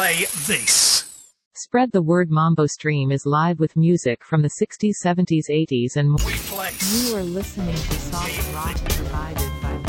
play this. Spread the Word Mambo stream is live with music from the 60s, 70s, 80s and more. Replace. You are listening to soft rock provided by